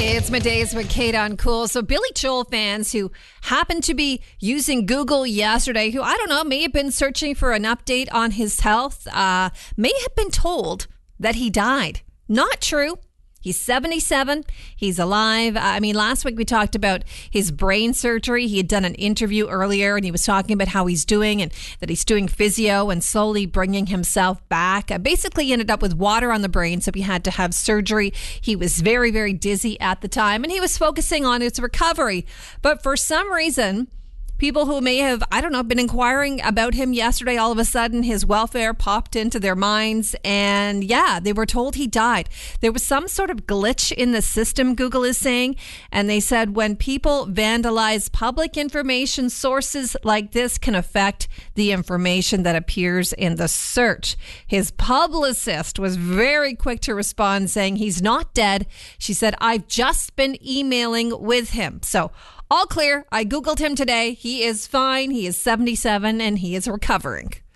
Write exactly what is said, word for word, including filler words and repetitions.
It's Middays with Kate on Cool. So Billy Joel fans who happened to be using Google yesterday, who I don't know, may have been searching for an update on his health, uh, may have been told that he died. Not true. He's seventy-seven. He's alive. I mean, last week we talked about his brain surgery. He had done an interview earlier and he was talking about how he's doing and that he's doing physio and slowly bringing himself back. Uh, basically, he ended up with water on the brain, so he had to have surgery. He was very, very dizzy at the time and he was focusing on his recovery. But for some reason, people who may have, I don't know, been inquiring about him yesterday, all of a sudden his welfare popped into their minds. And yeah, they were told he died. There was some sort of glitch in the system, Google is saying. And they said when people vandalize public information, sources like this can affect the information that appears in the search. His publicist was very quick to respond, saying he's not dead. She said, I've just been emailing with him. So all clear. I Googled him today. He is fine. He is seventy-seven and he is recovering.